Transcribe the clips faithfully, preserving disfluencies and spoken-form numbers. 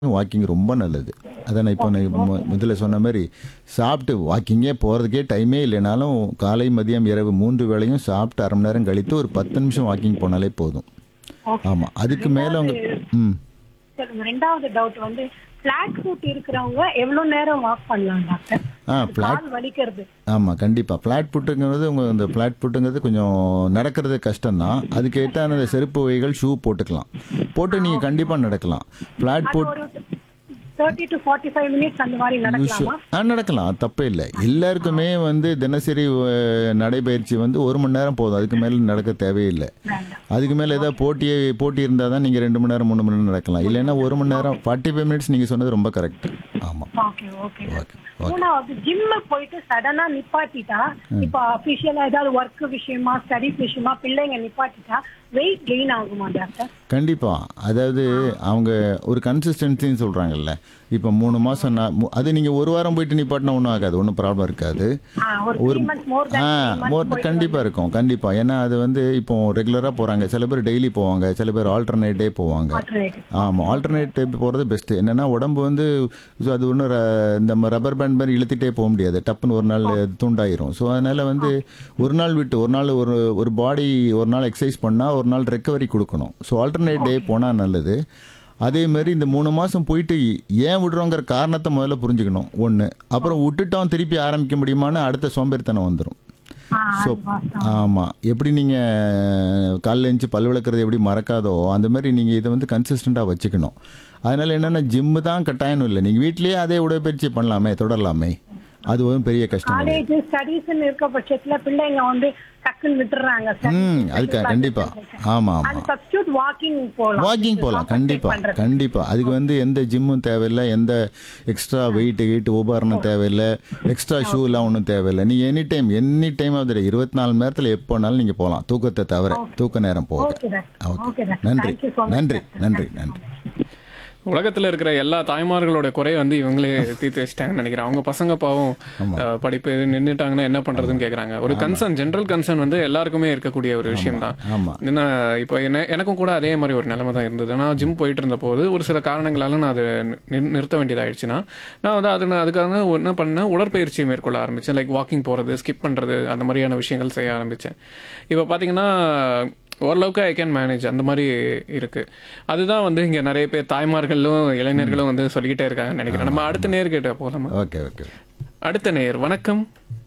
Walking ரொம்ப நல்லது. அதான் நான் இப்போ நான் மு முதல்ல சொன்ன மாரி, சாப்பிட்டு வாக்கிங்கே போறதுக்கே டைமே இல்லைனாலும், காலை, மதியம், இரவு மூன்று வேளையும் சாப்பிட்டு அரை மணி நேரம் கழித்து ஒரு பத்து நிமிஷம் வாக்கிங் போனாலே போதும். ஓகே. ஆமா. அதுக்கு மேல ரெண்டாவது அவங்க ம். சொல்லுங்க. ரெண்டாவது டவுட் வந்து ஃபிளாட் ஃபுட் இருக்கிறவங்க எவ்வளவு நேரம் வாக் பண்ணலாம் டாக்டர்? ஆ அது ஃபிளாட் கால் வலிக்கிறது. ஆமா, கண்டிப்பா. ஃபிளாட் ஃபுட்டுங்கிறது உங்க இந்த ஃபிளாட் ஃபுட்டுங்கிறது கொஞ்சம் நடக்கிறது கஷ்டம் தான். அதுக்கு ஏத்தான அந்த செருப்பு வகைகள், ஷூ போட்டுக்கலாம். போட்டு நீங்க கண்டிப்பா நடக்கலாம். ஃபிளாட் அது ஃபுட் ஒரு முப்பது டு நாற்பத்தி ஐந்து மினிட்ஸ் அந்த மாதிரி நடக்கலாமா? ஆ நடக்கலாம். தப்பே இல்லை. எல்லாருக்குமே வந்து தினசரி அ நடைப்பயிற்சி வந்து ஒரு மணி நேரம் போதும். அதுக்கு மேல நடக்க தேவையில்லை. வேண்டாம். அதுக்கு மேல ஏதாவது போட்டியே போட்டி இருந்தா தான் நீங்க ரெண்டு மணி நேரம், மூணு மணி நேரம் நடக்கலாம். இல்லைன்னா ஒரு மணி நேரம் நாற்பத்தி ஐந்து மினிட்ஸ் நீங்க சொன்னது ரொம்ப கரெக்ட். ஆமா. Okay okay okay. மூணாவது ஜிம்ம போயிட்டு சடனா நிப்பாட்டிட்டா, இப்ப அபிஷியலா ஏதாவது ஒர்க் விஷயமா, ஸ்டடிஸ் விஷயமா பிள்ளைங்க நிப்பாட்டிட்டா வெயிட் கெயின் ஆகுமா டாக்டர்? கண்டிப்பா. அதாவது அவங்க ஒரு கன்சிஸ்டன்சின்னு சொல்றாங்கல்ல. இப்போ மூணு மாசம் நான் மு- அது நீங்க ஒரு வாரம் போயிட்டு நிப்பாட்டினா ஒன்றும் ஆகாது. ஒன்றும் ப்ராப்ளம் இருக்காது. ஆ, ஒரு ஒரு three months more than ஆ three months மோர் போயிட்டு கண்டிப்பா இருக்கும். கண்டிப்பா. ஏன்னா அது வந்து இப்போ ரெகுலரா போறாங்க. சில பேர் டெய்லி போவாங்க. சில பேர் ஆல்டர்னேட் டே போவாங்க. alternative. ஆமாம், ஆல்டர்னேட் டைப் போகிறது பெஸ்ட்டு. என்னென்னா உடம்பு வந்து so அது ஒன்றும் இந்த ரப்பர் பேண்ட் மாதிரி இழுத்துட்டே போக முடியாது. டப்புன்னு ஒரு நாள் துண்டாயிரும். ஸோ அதனால் வந்து ஒரு நாள் விட்டு ஒரு நாள் ஒரு ஒரு பாடி ஒரு நாள் எக்ஸசைஸ் பண்ணால் ஒரு நாள் ரெக்கவரி கொடுக்கணும். ஸோ ஆல்டர்னேட் டே போனால் நல்லது. அதே மாதிரி இந்த மூணு மாதம் போயிட்டு ஏன் விடுறோங்கிற காரணத்தை முதல்ல புரிஞ்சுக்கணும் ஒன்று. அப்புறம் விட்டுட்டோம் திருப்பி ஆரம்பிக்க முடியுமான்னு அடுத்த சோம்பேறித்தனம் வந்துடும். ஆ, ஸோ அது வாஸ்தவம். ஆமாம், எப்படி நீங்கள் காலைல எழுந்துச்சி பல் விளக்குறது எப்படி மறக்காதோ அந்த மாதிரி நீங்கள் இதை வந்து கன்சிஸ்டண்ட்டாக வச்சுக்கணும். அதனால் என்னென்னா ஜிம்மு தான் கட்டாயம் இல்லை. நீங்கள் வீட்டிலேயே அதே உடற்பயிற்சி பண்ணலாமே, தொடரலாமே. அது ஒரு பெரிய கஷ்டம் கிடையாது. காலேஜ் ஸ்டடீஸ்ன்னு இருக்க பட்சத்துல பிள்ளைங்க வந்து டக்குன்னு விட்டுறாங்க. ம் அதுக்கு கண்டிப்பா. ஆமாம் அது ஆமாம். சப்ஸ்டியூட் வாக்கிங் போலாம். வாக்கிங் போகலாம். கண்டிப்பா கண்டிப்பா. அதுக்கு வந்து எந்த ஜிம்மும் தேவையில்லை. எந்த எக்ஸ்ட்ரா வெயிட் கீட்டு உபகரணம் தேவையில்லை. எக்ஸ்ட்ரா ஷூலாம் ஒன்றும் தேவையில்லை. நீங்கள் எனி டைம் எனி டைம் அதில் இருபத்தி நாலு மணி நேரத்தில் எப்போனாலும் நீங்கள் போகலாம். தூக்கத்தை தவிர தூக்க நேரம் போக. Okay doctor. Okay. Okay doctor. நன்றி Thank you so much, நன்றி டாக்டர். நன்றி நன்றி. உலகத்துல இருக்கிற எல்லா தாய்மார்களோட குறைய வந்து இவங்களே தீர்த்து வச்சிட்டாங்கன்னு நினைக்கிறேன். அவங்க பசங்க பாவம் அஹ், படிப்பு நின்றுட்டாங்கன்னா என்ன பண்றதுன்னு கேக்குறாங்க. ஒரு கன்சர்ன், ஜென்ரல் கன்சர்ன் வந்து எல்லாருக்குமே இருக்கக்கூடிய ஒரு விஷயம் தான். ஆமாம் என்ன இப்போ என்ன எனக்கும் கூட அதே மாதிரி ஒரு நிலைமை தான் இருந்தது. நான் ஜிம் போயிட்டு இருந்த போது ஒரு சில காரணங்களால நான் அதை நிறு- நிறுத்த வேண்டியதாயிடுச்சுன்னா நான் வந்து அது நான் அதுக்காக என்ன பண்ணேன், உடற்பயிற்சி மேற்கொள்ள ஆரம்பிச்சேன். லைக் வாக்கிங் போறது, ஸ்கிப் பண்றது, அந்த மாதிரியான விஷயங்கள் செய்ய ஆரம்பிச்சேன். இப்போ பாத்தீங்கன்னா ஓரளவுக்கு ஐ கேன் மேனேஜ் அந்த மாதிரி இருக்கு. அதுதான் வந்து இங்க நிறைய பேர் தாய்மார்களும் இளைஞர்களும் வந்து சொல்லிக்கிட்டே இருக்காங்கன்னு நினைக்கிறேன். நம்ம அடுத்த நேர் கேட்ட போலாமா? Okay okay. அடுத்த நேர் வணக்கம்.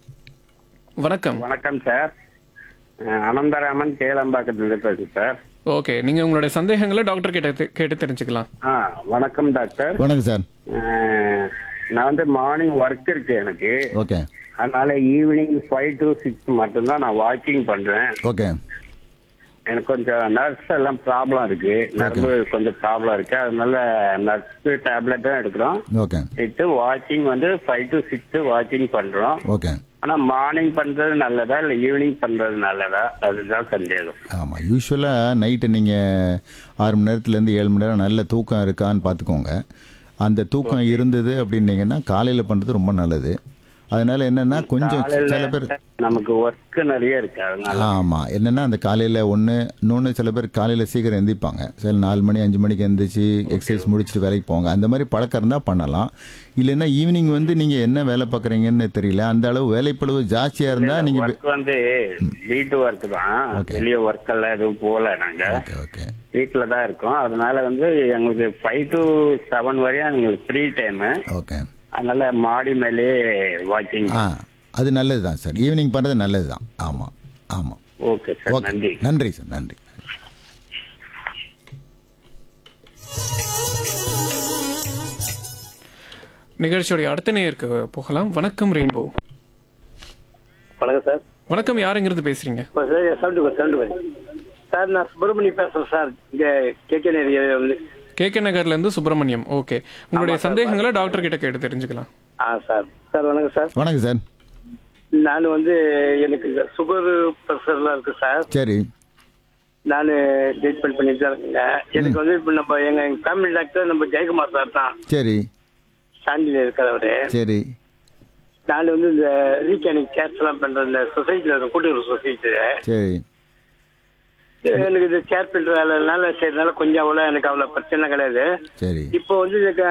வணக்கம். வணக்கம் சார். அஹ் அனந்தராமன் கேளம்பாக்கத்துல பேசுறேன் சார். ஓகே, நீங்க உங்களுடைய சந்தேகங்களை டாக்டர் கிட்ட தெ- கேட்டு தெரிஞ்சுக்கலாம். ஆ வணக்கம் டாக்டர். வணக்கம் சார். அஹ் நான் வந்து மார்னிங் ஒர்க் இருக்கு எனக்கு. ஓகே அதனால ஈவினிங் ஃபைவ் டு சிக்ஸ் மட்டும்தான் நான் வாக்கிங் பண்றேன். ஓகே எனக்கு கொஞ்சம் நர்ஸ் எல்லாம் ப்ராப்ளம் இருக்கு, நர்வு கொஞ்சம் ப்ராப்ளம் இருக்கு. அதனால நர்ஸ் டேப்லெட் தான் எடுக்கிறோம். ஓகே இட்டு வாக்கிங் வந்து ஃபைவ் டு சிக்ஸ் வாக்கிங் பண்றோம். ஓகே. ஆனா மார்னிங் பண்றது நல்லதா இல்ல ஈவினிங் பண்றது நல்லதா, அதுதான் சந்தேகம். ஆமாம், யூஸ்வலாக நைட்டு நீங்கள் ஆறு மணி நேரத்துலேருந்து ஏழு மணி நேரம் நல்ல தூக்கம் இருக்கான்னு பார்த்துக்கோங்க. அந்த தூக்கம் இருந்தது அப்படின்னீங்கன்னா காலையில் பண்ணுறது ரொம்ப நல்லது. அதனால என்னன்னா கொஞ்சம் சில பேர் காலையில நமக்கு ஒர்க் நிறைய இருக்கு, அதனால ஆமாம் என்னென்னா அந்த காலையில் ஒன்று இன்னொன்று சில பேர் காலையில் சீக்கிரம் எந்திரிப்பாங்க. சில நாலு மணி அஞ்சு மணிக்கு எந்திரிச்சு எக்ஸசைஸ் முடிச்சுட்டு வேலைக்கு போவாங்க. அந்த மாதிரி பழக்கம் இருந்தால் பண்ணலாம். இல்லைன்னா ஈவினிங் வந்து நீங்கள் என்ன வேலை பார்க்குறீங்கன்னு தெரியல, அந்த அளவு வேலைப்பளவு ஜாஸ்தியாக இருந்தால் நீங்கள் ஒர்க் வந்து வீட்டு ஒர்க் தான், Okay. வெளிய ஒர்க் எல்லாம் எதுவும் போகல. நாங்க ஓகே ஓகே வீட்டுல தான் இருக்கோம். அதனால வந்து எங்களுக்கு ஃபைவ் டு செவன் வரையும் எங்களுக்கு ஃப்ரீ டைம். ஓகே. அதனால மாடி மேலே வாக்கிங். ஆ அது நல்லது தான் சார். ஈவினிங் பண்ணுறது நல்லது தான். ஆமாம் ஆமாம். ஓகே சார், ஓகே நன்றி. நன்றி சார் நன்றி. நிகழ்ச்சியோடைய அடுத்த நேருக்கு போகலாம். வணக்கம் ரெயின்போ. வணக்கம் சார். வணக்கம், யாருங்கிறது பேசுறீங்க? செவன்டி செவன்டி சார், நான் சுப்பிரமணி பேசுறேன் சார். இங்க கேகே ஏரியா வந்து. கே கே நகர்ல இருந்து சுப்பிரமணியம். ஓகே, உங்களுடைய ஆமா சார். சந்தேகங்களை டாக்டர் கிட்ட கேட்டு தெரிஞ்சுக்கலாம். ஆ சார். சார் வணக்கம் சார். வணக்கம் சார். நான் வந்து எனக்கு சுகர் ப்ரெஷர்லாம் இருக்கு சார். சரி நான் ட்ரீட்மெண்ட் பண்ணிட்டு தான் இருக்கேங்க. எனக்கு வந்து இப்போ நம்ம எங்க எங்க ஃபேமிலி டாக்டர் நம்ம ஜெயக்குமார் சார் தான், சரி சாண்டியில் இருக்கிறவரு. சரி நான் வந்து இந்த ரீகேனிக் கேர்ஸ் எல்லாம் பண்ற இந்த சொசைட்டியில் இருக்க கூட்டுறவு சொசைட்டியில் சரி எனக்கு இந்த சேர் பில்டர் வேலைனால செய்யறதுனால கொஞ்சம் அவ்வளோ எனக்கு அவ்வளோ பிரச்சனை கிடையாது. சரி இப்போ வந்து இதுக்கு